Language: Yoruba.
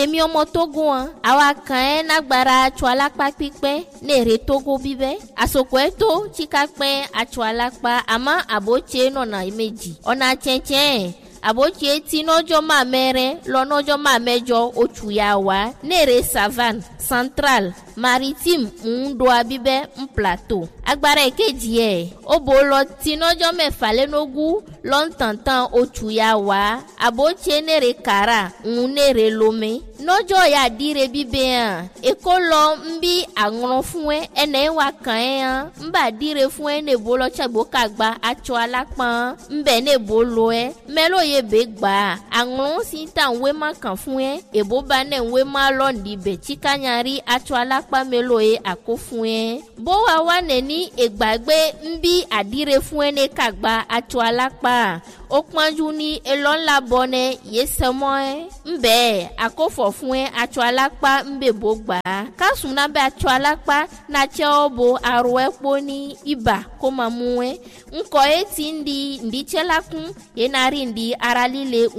temi omo Togo awa kan nagbara atwalakpa pipe nere Togo bibe asokweto chikakpe atwalakpa ama aboche nona imeji ona chenchen aboche ti nojo ma mere lo nojo ma mejo otuyawa nere savane central maritime ndo abibe plateau agbara ekeji obolo ti nojo mefa lenogu lontantan otuyawa aboche nere kara nere lome nojo ya dire bibe ekolo mbi agron fun ene wa kan mba dire fun ne bolo chagbo kagba acho alapa mbe ne bolo melo ye be gba agron si tan we ma kan fun ebo ba ne we ma lo ndi be chikanyari acho alapa melo akofun bo wa ne ni egbagbe mbi adire fun ne kagba acho alapa okpanju ni elon la bone yesemo mbe akofo fun acho alapa mbe bogba kasuna be acho alapa na cheobo arwepo ni iba ko mamuwe nko eti ndi chelakun yenari ndi aralile